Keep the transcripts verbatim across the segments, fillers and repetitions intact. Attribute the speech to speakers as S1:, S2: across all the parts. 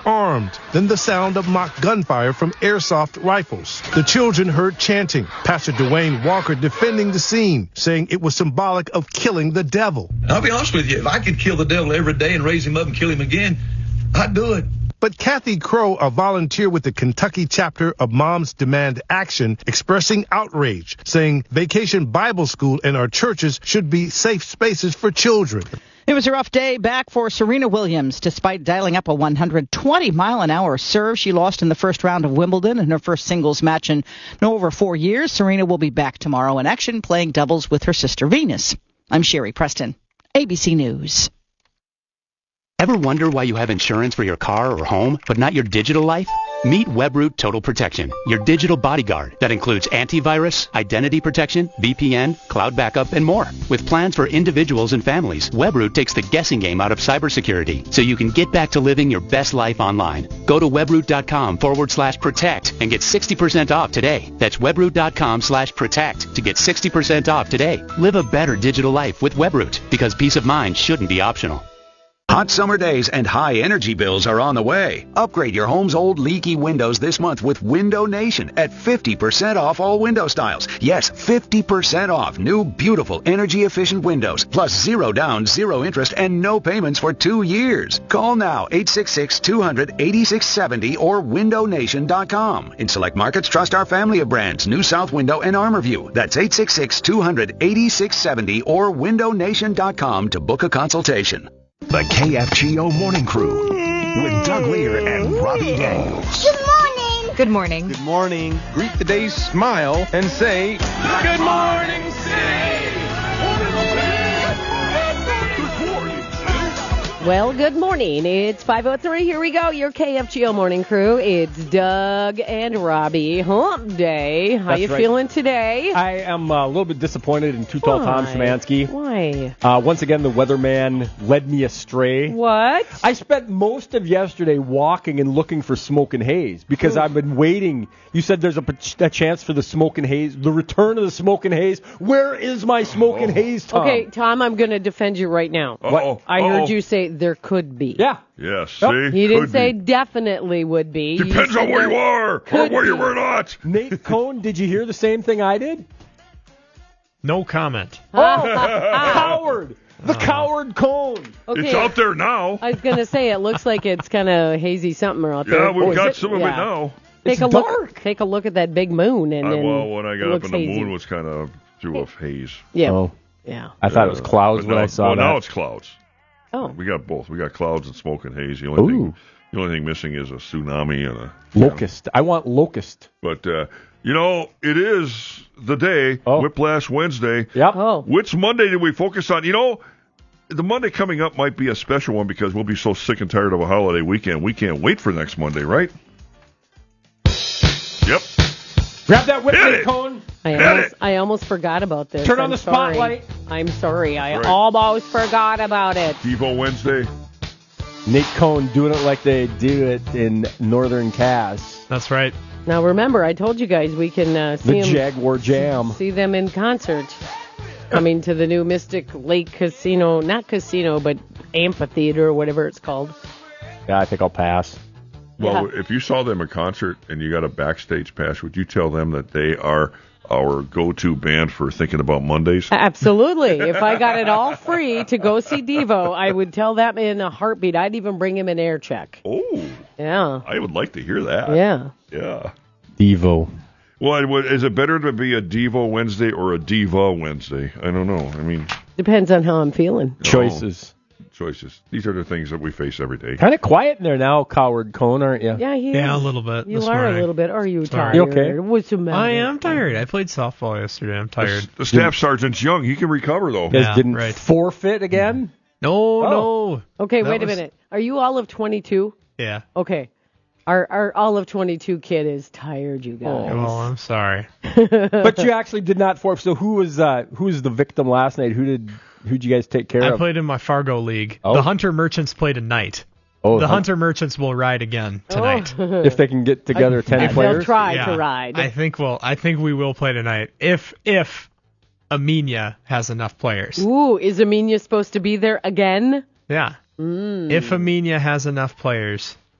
S1: armed. Then the sound of mock gunfire from airsoft rifles. The children heard chanting. Pastor Dwayne Walker defending the scene, saying it was symbolic of killing the devil.
S2: I'll be honest with you, if I could kill the devil every day and raise him up and kill him again, I'd do it.
S1: But Kathy Crow, a volunteer with the Kentucky chapter of Moms Demand Action, expressing outrage, saying Vacation Bible School and our churches should be safe spaces for children.
S3: It was a rough day back for Serena Williams. Despite dialing up a one hundred twenty mile an hour serve, she lost in the first round of Wimbledon in her first singles match in over four years. Serena will be back tomorrow in action, playing doubles with her sister Venus. I'm Sherry Preston, A B C News.
S4: Ever wonder why you have insurance for your car or home, but not your digital life? Meet Webroot Total Protection, your digital bodyguard that includes antivirus, identity protection, V P N, cloud backup, and more. With plans for individuals and families, Webroot takes the guessing game out of cybersecurity so you can get back to living your best life online. Go to webroot.com forward slash protect and get sixty percent off today. That's webroot.com slash protect to get sixty percent off today. Live a better digital life with Webroot, because peace of mind shouldn't be optional.
S5: Hot summer days and high energy bills are on the way. Upgrade your home's old leaky windows this month with Window Nation at fifty percent off all window styles. Yes, fifty percent off new, beautiful, energy-efficient windows, plus zero down, zero interest, and no payments for two years. Call now, eight six six, two hundred, eighty-six seventy or window nation dot com. In select markets, trust our family of brands, New South Window and Armorview. That's eight six six, two hundred, eighty-six seventy or window nation dot com to book a consultation.
S6: The K F G O Morning Crew with Doug Lear and Robbie Daniels.
S7: Good morning.
S8: Good morning.
S9: Good morning. Greet the day, smile, and say, Good morning, City!
S10: Well, good morning. It's five oh three. Here we go. Your K F G O Morning Crew. It's Doug and Robbie. Hump Day. How
S9: That's
S10: you
S9: right.
S10: feeling today?
S9: I am uh, a little bit disappointed in Too Tall Tom Szymanski.
S10: Why?
S9: Uh, once again, the weatherman led me astray.
S10: What?
S9: I spent most of yesterday walking and looking for smoke and haze because
S10: Ooh.
S9: I've been waiting. You said there's a, a chance for the smoke and haze, the return of the smoke and haze. Where is my smoke and haze, Tom?
S10: Okay, Tom, I'm going to defend you right now.
S11: Uh-oh.
S10: I
S11: Uh-oh.
S10: heard you say there could be.
S9: Yeah.
S11: Yes, see?
S9: Yep.
S10: He didn't
S11: Could
S10: say
S11: be.
S10: definitely would be.
S11: Depends
S10: You
S11: on
S10: said
S11: where you
S10: there
S11: are or
S10: could
S11: where you
S10: be.
S11: were not.
S9: Nate Cohn, did you hear the same thing I did?
S12: No comment.
S10: Oh,
S9: Coward! The coward Cohn!
S10: okay.
S11: It's out there now.
S10: I was going to say, it looks like it's kind of hazy something out there.
S11: Yeah, we've
S10: Oh, is
S11: got
S10: it?
S11: some of
S10: Yeah.
S11: it now.
S10: Take
S9: It's
S10: a look.
S9: dark.
S10: Take a look at that big moon, and
S11: I,
S10: then
S11: well, when I
S10: it
S11: got up
S10: looks
S11: and the
S10: hazy.
S11: moon was kind of through a haze.
S10: Yeah.
S9: Oh.
S10: Yeah.
S9: I thought it was clouds
S11: But
S9: when
S11: now-
S9: I saw
S11: well,
S9: that.
S11: now it's clouds.
S10: Oh.
S11: We got both. We got clouds and smoke and haze. The only
S9: Ooh.
S11: thing, the only thing missing is a tsunami and a
S9: Locust. I want locust.
S11: But uh, you know, it is the day,
S9: Oh.
S11: Whiplash Wednesday.
S9: Yep.
S10: Oh.
S11: Which Monday did we focus on? You know, the Monday coming up might be a special one because we'll be so sick and tired of a holiday weekend. We can't wait for next Monday, right? Yep.
S9: Grab that whip,
S11: Hit
S9: Nate
S11: it.
S9: Cohn.
S10: I
S11: Hit
S10: almost,
S11: it.
S10: I almost forgot about this.
S9: Turn on
S10: I'm
S9: the
S10: sorry.
S9: spotlight.
S10: I'm sorry. I
S11: Right.
S10: almost forgot about it.
S11: Devo Wednesday.
S9: Nate Cohn doing it like they do it in Northern Cass.
S12: That's right.
S10: Now remember, I told you guys we can uh, see
S9: The
S10: 'em-
S9: Jaguar Jam.
S10: see them in concert. Coming to the new Mystic Lake Casino, not casino, but amphitheater or whatever it's called.
S9: Yeah, I think I'll pass.
S11: Well,
S10: Yeah.
S11: if you saw them in concert and you got a backstage pass, would you tell them that they are our go-to band for thinking about Mondays?
S10: Absolutely. If I got it all free to go see Devo, I would tell that in a heartbeat. I'd even bring him an air check.
S11: Oh,
S10: Yeah.
S11: I would like to hear that.
S10: Yeah.
S11: Yeah.
S9: Devo.
S11: Well, what- is it better to be a Devo Wednesday or a Diva Wednesday? I don't know. I mean,
S10: Depends on how I'm feeling.
S9: Choices.
S11: choices. These are the things that we face every day.
S9: Kind of quiet in there now, coward Cohn, aren't you?
S10: Yeah, he
S12: Yeah,
S10: is.
S12: a little bit.
S10: You
S12: this
S10: are
S12: morning.
S10: a little bit. Are you
S12: Sorry.
S10: tired?
S9: You okay?
S10: What's the matter?
S12: I am tired. I played softball yesterday. I'm tired.
S11: The, the staff sergeant's young. He can recover, though.
S9: You guys
S12: Yeah,
S9: didn't
S12: right.
S9: forfeit again?
S12: No,
S9: Oh.
S12: no.
S10: Okay,
S12: That
S10: wait a
S12: was-
S10: minute. Are you all of twenty-two?
S12: Yeah.
S10: Okay. Our our all of twenty-two kid is tired, you guys.
S12: Well, I'm sorry.
S9: But you actually did not forfeit. So who was uh, who was the victim last night? Who did who did you guys take care
S12: I
S9: of?
S12: played in my Fargo league.
S9: Oh.
S12: The Hunter Merchants play tonight.
S9: oh,
S12: The Hunter Merchants will ride again tonight.
S9: if they can get together ten
S10: They'll
S9: players.
S10: try
S12: Yeah.
S10: to ride.
S12: I think we'll. I think we will play tonight if if Amenia has enough players.
S10: Ooh, is Amenia supposed to be there again?
S12: Yeah.
S10: Mm.
S12: If Amenia has enough players,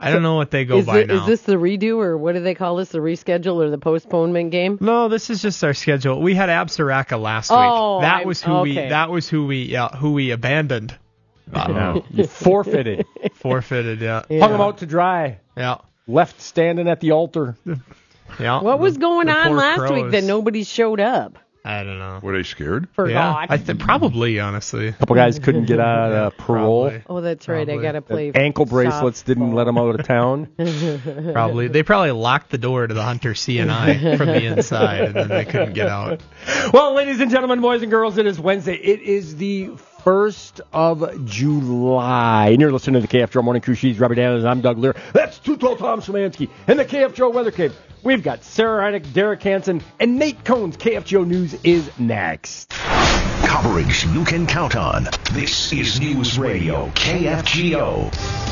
S12: I don't know what they go
S10: is
S12: by
S10: it,
S12: now.
S10: Is this the redo, or what do they call this, the reschedule or the postponement game?
S12: No, this is just our schedule. We had Absaraka last
S10: oh,
S12: week. That
S10: I'm,
S12: was who
S10: okay.
S12: we. That was who we. Yeah, who we abandoned.
S9: Yeah. You forfeited.
S12: Forfeited. Yeah.
S10: yeah.
S9: Hung them out to dry.
S12: Yeah.
S9: Left standing at the altar.
S12: Yeah.
S10: What was going
S12: the
S10: on last
S12: crows.
S10: week that nobody showed up?
S12: I don't know.
S11: Were they scared?
S10: Forgot.
S12: Yeah, I think probably, honestly.
S9: A couple guys couldn't get out of uh, parole.
S12: Probably.
S10: Oh, that's right.
S12: Probably.
S10: I got to play.
S9: Ankle bracelets
S10: softball.
S9: didn't let them out of town.
S12: Probably. They probably locked the door to the Hunter C and I from the inside, and then they couldn't get out.
S9: Well, ladies and gentlemen, boys and girls, it is Wednesday. It is the first of July. And you're listening to the K F G O Morning Crew. She's Robbie Dan, and I'm Doug Lear. That's Too Tall Tom Szymanski. And the K F G O Weather Cave. We've got Sarah Heineck, Derek Hansen, and Nate Cones. K F G O News is next.
S6: Coverage you can count on. This is News Radio K F G O.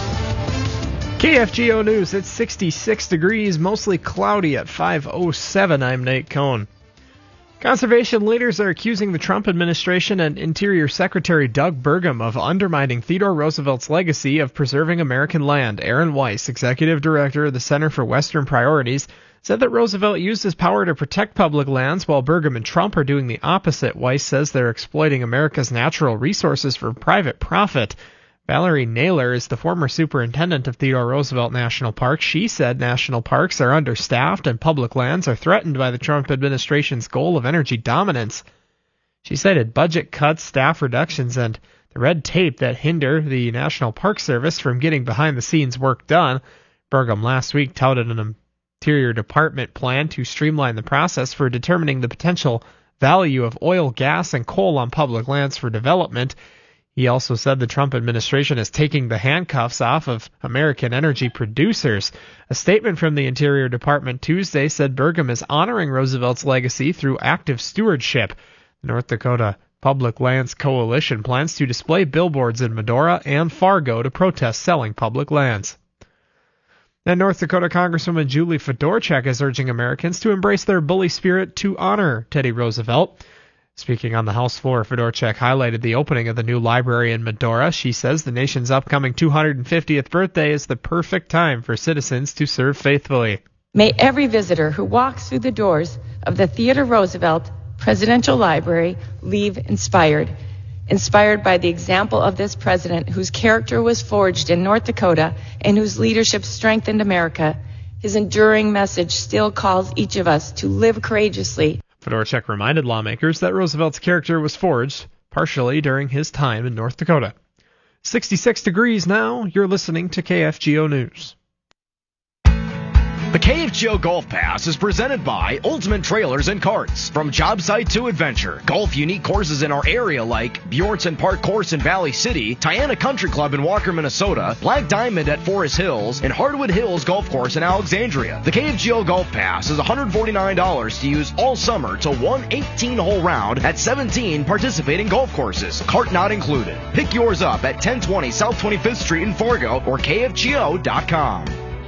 S12: K F G O News, it's sixty-six degrees, mostly cloudy at five oh seven. I'm Nate Cohn. Conservation leaders are accusing the Trump administration and Interior Secretary Doug Burgum of undermining Theodore Roosevelt's legacy of preserving American land. Aaron Weiss, executive director of the Center for Western Priorities, said that Roosevelt used his power to protect public lands while Burgum and Trump are doing the opposite. Weiss says they're exploiting America's natural resources for private profit. Valerie Naylor is the former superintendent of Theodore Roosevelt National Park. She said national parks are understaffed and public lands are threatened by the Trump administration's goal of energy dominance. She cited budget cuts, staff reductions, and the red tape that hinder the National Park Service from getting behind-the-scenes work done. Burgum last week touted an Interior Department plan to streamline the process for determining the potential value of oil, gas, and coal on public lands for development. He also said the Trump administration is taking the handcuffs off of American energy producers. A statement from the Interior Department Tuesday said Burgum is honoring Roosevelt's legacy through active stewardship. The North Dakota Public Lands Coalition plans to display billboards in Medora and Fargo to protest selling public lands. And North Dakota Congresswoman Julie Fedorchak is urging Americans to embrace their bully spirit to honor Teddy Roosevelt. Speaking on the House floor, Fedorchak highlighted the opening of the new library in Medora. She says the nation's upcoming two hundred fiftieth birthday is the perfect time for citizens to serve faithfully.
S7: May every visitor who walks through the doors of the Theodore Roosevelt Presidential Library leave inspired. Inspired by the example of this president whose character was forged in North Dakota and whose leadership strengthened America. His enduring message still calls each of us to live courageously.
S12: Fedorchak reminded lawmakers that Roosevelt's character was forged partially during his time in North Dakota. sixty-six degrees now. You're listening to K F G O News.
S8: The K F G O Golf Pass is presented by Ultimate Trailers and Carts. From job site to adventure, golf unique courses in our area like Bjornson Park Course in Valley City, Tiana Country Club in Walker, Minnesota, Black Diamond at Forest Hills, and Hardwood Hills Golf Course in Alexandria. The K F G O Golf Pass is one hundred forty-nine dollars to use all summer to one eighteen-hole round at seventeen participating golf courses. Cart not included. Pick yours up at ten twenty South twenty-fifth Street in Fargo or K F G O dot com.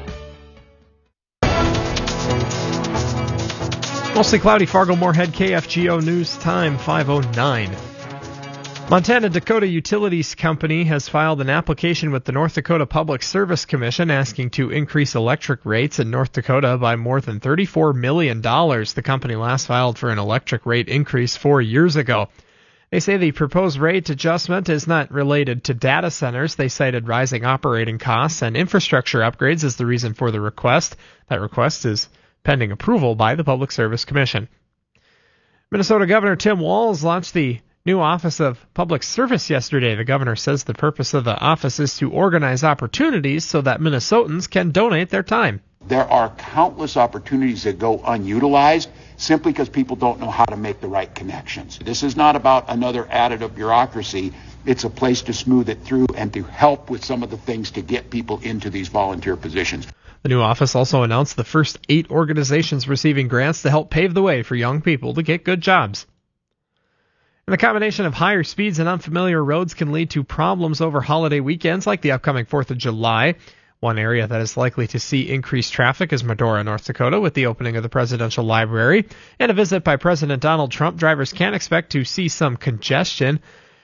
S12: Mostly cloudy, Fargo, Moorhead, K F G O News time, five oh nine. Montana Dakota Utilities Company has filed an application with the North Dakota Public Service Commission asking to increase electric rates in North Dakota by more than thirty-four million dollars. The company last filed for an electric rate increase four years ago. They say the proposed rate adjustment is not related to data centers. They cited rising operating costs and infrastructure upgrades as the reason for the request. That request is pending approval by the Public Service Commission. Minnesota Governor Tim Walz launched the new Office of Public Service yesterday. The governor says the purpose of the office is to organize opportunities so that Minnesotans can donate their time.
S13: There are countless opportunities that go unutilized simply because people don't know how to make the right connections. This is not about another additive bureaucracy. It's a place to smooth it through and to help with some of the things to get people into these volunteer positions.
S12: The new office also announced the first eight organizations receiving grants to help pave the way for young people to get good jobs. And the combination of higher speeds and unfamiliar roads can lead to problems over holiday weekends like the upcoming fourth of July. One area that is likely to see increased traffic is Medora, North Dakota, with the opening of the Presidential Library. And a visit by President Donald Trump, drivers can expect to see some congestion.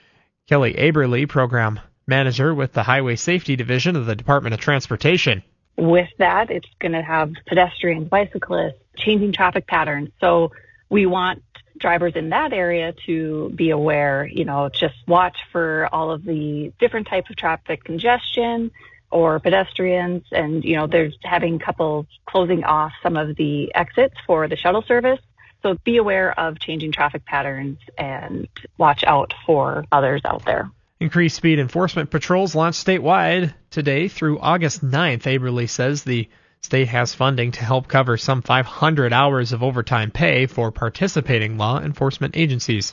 S12: Kelly Aberly, program manager with the Highway Safety Division of the Department of Transportation.
S14: with that, it's going to have pedestrians, bicyclists, changing traffic patterns. So we want drivers in that area to be aware, you know, just watch for all of the different types of traffic congestion or pedestrians. And, you know, there's having couples closing off some of the exits for the shuttle service. So be aware of changing traffic patterns and watch out for others out there.
S12: Increased speed enforcement patrols launched statewide today through August ninth. Aberle says the state has funding to help cover some five hundred hours of overtime pay for participating law enforcement agencies.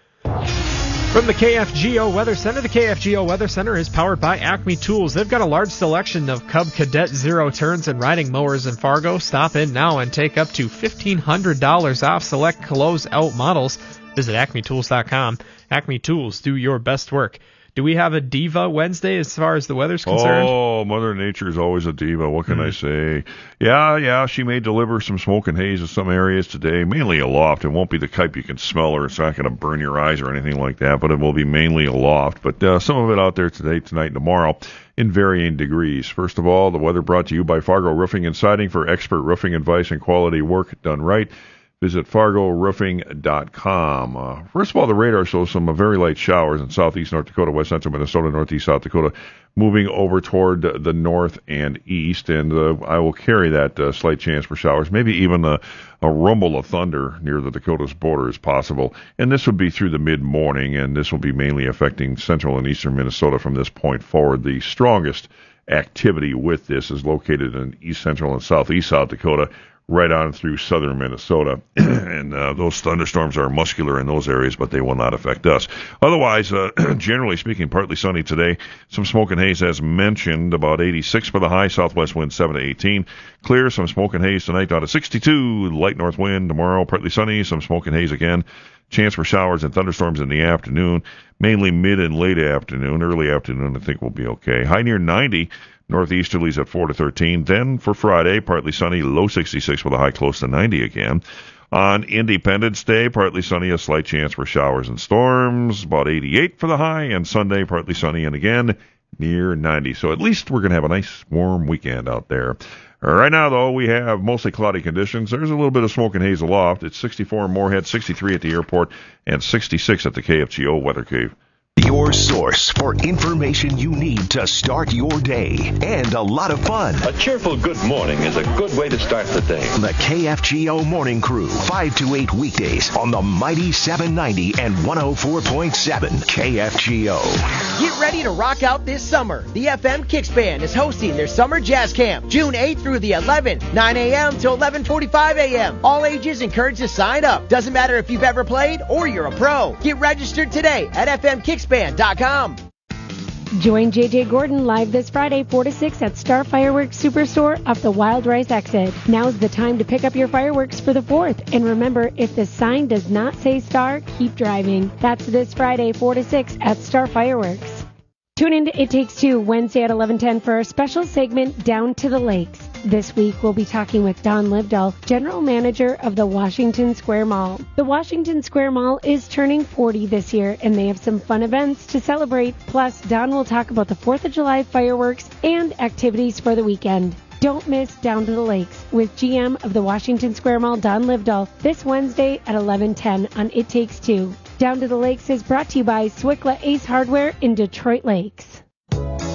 S12: From the K F G O Weather Center, the K F G O Weather Center is powered by Acme Tools. They've got a large selection of Cub Cadet zero turns and riding mowers in Fargo. Stop in now and take up to fifteen hundred dollars off select close-out models. Visit acme tools dot com. Acme Tools, do your best work. Do we have a diva Wednesday as far as the weather's concerned?
S11: Oh, Mother Nature is always a diva. What can mm-hmm. I say? Yeah, yeah, she may deliver some smoke and haze in some areas today, mainly aloft. It won't be the type you can smell, or it's not going to burn your eyes or anything like that, but it will be mainly aloft. But uh, some of it out there today, tonight, and tomorrow in varying degrees. First of all, the weather brought to you by Fargo Roofing and Siding. For expert roofing advice and quality work done right, visit fargo roofing dot com. Uh, first of all, the radar shows some uh, very light showers in southeast North Dakota, west central Minnesota, northeast South Dakota, moving over toward the north and east. And uh, I will carry that uh, slight chance for showers, maybe even a, a rumble of thunder near the Dakota's border is possible. And this would be through the mid-morning, and this will be mainly affecting central and eastern Minnesota from this point forward. The strongest activity with this is located in east central and southeast South Dakota, right on through southern Minnesota. and uh, those thunderstorms are muscular in those areas, but they will not affect us. Otherwise, uh, generally speaking, partly sunny today. Some smoke and haze as mentioned, about eighty-six for the high, southwest wind seven to eighteen. Clear, some smoke and haze tonight down to sixty-two. Light north wind tomorrow, partly sunny, some smoke and haze again. Chance for showers and thunderstorms in the afternoon, mainly mid and late afternoon. Early afternoon, I think, will be okay. High near ninety. Northeasterlies at four to thirteen. Then for Friday, partly sunny, low sixty-six with a high close to ninety again. On Independence Day, partly sunny, a slight chance for showers and storms, about eighty-eight for the high. And Sunday, partly sunny, and again, near ninety. So at least we're going to have a nice warm weekend out there. Right now, though, we have mostly cloudy conditions. There's a little bit of smoke and haze aloft. It's sixty-four in Moorhead, sixty-three at the airport, and sixty-six at the K F G O Weather Cave.
S6: Your source for information you need to start your day and a lot of fun.
S15: A cheerful good morning is a good way to start the day.
S6: The K F G O Morning Crew, five to eight weekdays on the mighty seven ninety and one oh four point seven K F G O.
S16: Get ready to rock out this summer. The F M Kicks Band is hosting their summer jazz camp June eighth through the eleventh, nine a.m. to eleven forty-five a.m. All ages encouraged to sign up. Doesn't matter if you've ever played or you're a pro. Get registered today at f m kicks band dot com.
S17: Join J J Gordon live this Friday, four to six at Star Fireworks Superstore off the Wild Rice exit. Now's the time to pick up your fireworks for the fourth. And remember, if the sign does not say Star, keep driving. That's this Friday, four to six at Star Fireworks. Tune in to It Takes Two Wednesday at eleven ten for our special segment, Down to the Lakes. This week, we'll be talking with Don Livdahl, General Manager of the Washington Square Mall. The Washington Square Mall is turning forty this year, and they have some fun events to celebrate. Plus, Don will talk about the fourth of July fireworks and activities for the weekend. Don't miss Down to the Lakes with G M of the Washington Square Mall, Don Livdahl, this Wednesday at eleven ten on It Takes Two. Down to the Lakes is brought to you by Swickla Ace Hardware in Detroit Lakes.